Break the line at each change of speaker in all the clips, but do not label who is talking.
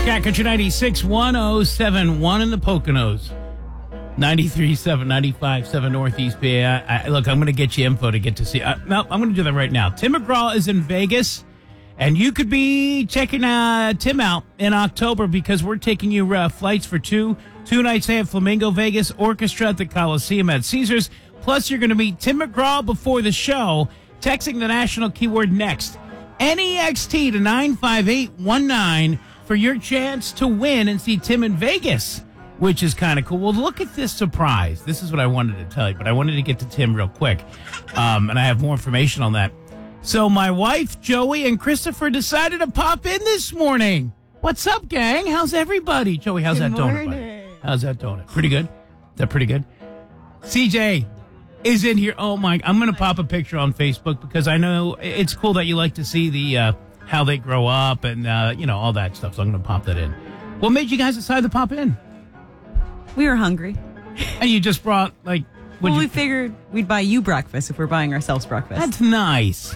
Cat Country 96, 1071 in the Poconos. 93.7, 95.7 Northeast PA. Look, I'm going to get you info to get to see. No, I'm going to do that right now. Tim McGraw is in Vegas, and you could be checking Tim out in October because we're taking you flights for two nights stay at Flamingo Vegas, Orchestra at the Coliseum at Caesars. Plus, you're going to meet Tim McGraw before the show, texting the national keyword NEXT. NEXT to 95819 for your chance to win and see Tim in Vegas, which is kind of cool. Well, look at this surprise. This is what I wanted to tell you, but I wanted to get to Tim real quick, and I have more information on that. So my wife, Joey, and Christopher decided to pop in this morning. What's up, gang? How's everybody? Joey, how's that donut, buddy? How's that donut? Pretty good? Is that pretty good? CJ is in here. Oh, my. I'm going to pop a picture on Facebook because I know it's cool that you like to see the how they grow up and, all that stuff. So I'm going to pop that in. What made you guys decide to pop in?
We were hungry.
And you just brought,
we figured we'd buy you breakfast if we're buying ourselves breakfast.
That's nice.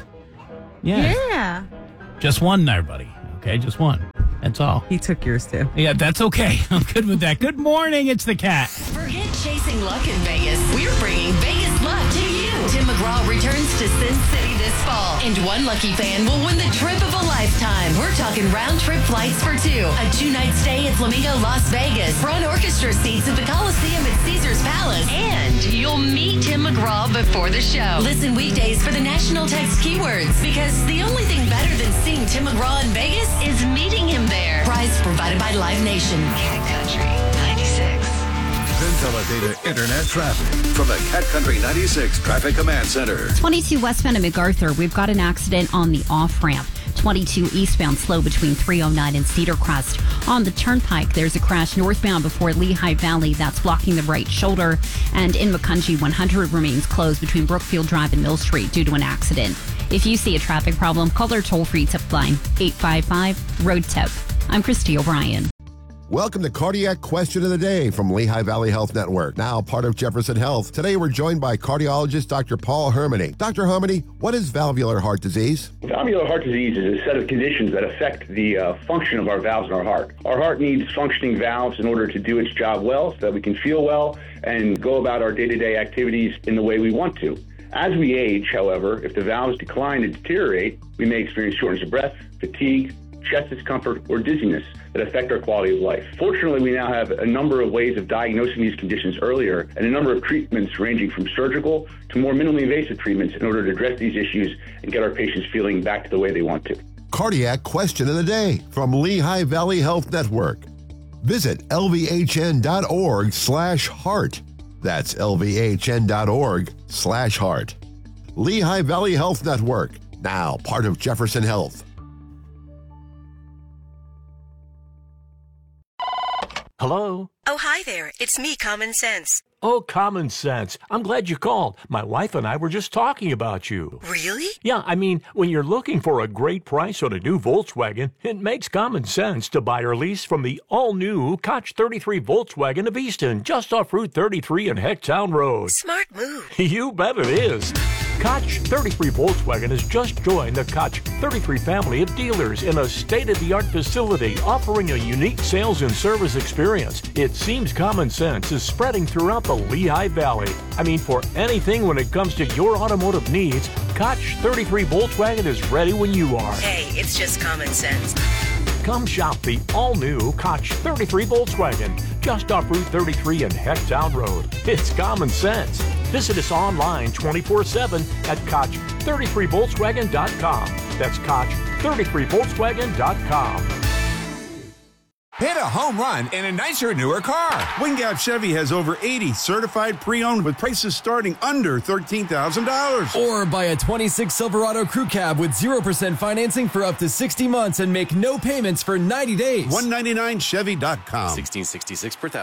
Yeah.
Just one there, buddy. Okay, just one. That's all.
He took yours, too.
Yeah, that's okay. I'm good with that. Good morning. It's the Cat.
Forget chasing luck in Vegas. We're bringing Vegas luck to you. Tim McGraw returns to Sin City this fall, and one lucky fan will win the trip of a lifetime. We're talking round-trip flights for two, a 2-night stay at Flamingo Las Vegas, front orchestra seats at the Coliseum at Caesars Palace, and you'll meet Tim McGraw before the show. Listen weekdays for the national text keywords, because the only thing better than seeing Tim McGraw in Vegas is meeting him there. Prize provided by Live Nation. Cat Country 96.
Consolidated Internet traffic from the Cat Country 96 Traffic Command Center.
22 westbound at MacArthur. We've got an accident on the off-ramp. 22 eastbound slow between 309 and Cedar Crest. On the Turnpike, there's a crash northbound before Lehigh Valley. That's blocking the right shoulder. And in Macungie, 100 remains closed between Brookfield Drive and Mill Street due to an accident. If you see a traffic problem, call our toll-free tip line, 855-ROAD-TIP. I'm Christy O'Brien.
Welcome to Cardiac Question of the Day from Lehigh Valley Health Network, now part of Jefferson Health. Today we're joined by cardiologist Dr. Paul Hermany. Dr. Hermany, what is valvular heart disease?
Valvular heart disease is a set of conditions that affect the function of our valves in our heart. Our heart needs functioning valves in order to do its job well so that we can feel well and go about our day-to-day activities in the way we want to. As we age, however, if the valves decline and deteriorate, we may experience shortness of breath, fatigue, chest discomfort, or dizziness that affect our quality of life. Fortunately, we now have a number of ways of diagnosing these conditions earlier and a number of treatments ranging from surgical to more minimally invasive treatments in order to address these issues and get our patients feeling back to the way they want to.
Cardiac Question of the Day from Lehigh Valley Health Network. Visit lvhn.org/heart. That's lvhn.org/heart. Lehigh Valley Health Network, now part of Jefferson Health.
Hello?
Oh, hi there. It's me, Common Sense.
Oh, Common Sense. I'm glad you called. My wife and I were just talking about you.
Really?
Yeah, I mean, when you're looking for a great price on a new Volkswagen, it makes common sense to buy or lease from the all-new Koch 33 Volkswagen of Easton, just off Route 33 and Hecktown Road.
Smart move.
You bet it is. Koch 33 Volkswagen has just joined the Koch 33 family of dealers in a state-of-the-art facility offering a unique sales and service experience. It seems common sense is spreading throughout the Lehigh Valley. I mean, for anything when it comes to your automotive needs, Koch 33 Volkswagen is ready when you are.
Hey, it's just common sense.
Come shop the all-new Koch 33 Volkswagen, just off Route 33 and Hecktown Road. It's common sense. Visit us online 24/7 at Koch33Volkswagen.com. That's Koch33Volkswagen.com.
Hit a home run in a nicer, newer car.
Wingap Chevy has over 80 certified pre-owned with prices starting under $13,000.
Or buy a 26 Silverado Crew Cab with 0% financing for up to 60 months and make no payments for 90 days.
$199chevy.com.
$1,666 per thousand.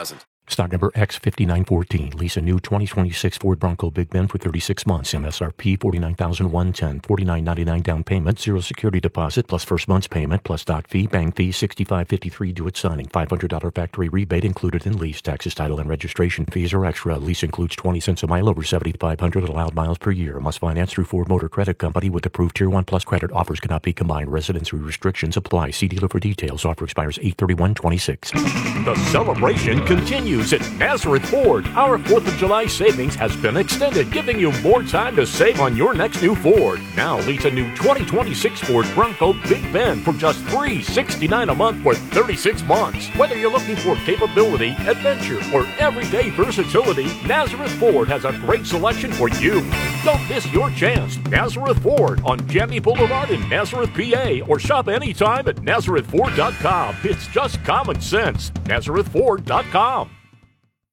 Stock number X5914. Lease a new 2026 Ford Bronco Big Bend for 36 months. MSRP $49,110. $49.99 down payment. 0 security deposit plus first month's payment plus doc fee. Bank fee $65.53 due at signing. $500 factory rebate included in lease. Taxes, title, and registration fees are extra. Lease includes 20 cents a mile over 7,500 allowed miles per year. Must finance through Ford Motor Credit Company with approved Tier 1 Plus credit. Offers cannot be combined. Residency restrictions apply. See dealer for details. Offer expires 8/31/26. The celebration continues at Nazareth Ford. Our 4th of July savings has been extended, giving you more time to save on your next new Ford. Now lease a new 2026 Ford Bronco Big Bend for just $369 a month for 36 months. Whether you're looking for capability, adventure, or everyday versatility, Nazareth Ford has a great selection for you. Don't miss your chance. Nazareth Ford on Jamie Boulevard in Nazareth, PA, or shop anytime at NazarethFord.com. It's just common sense. NazarethFord.com.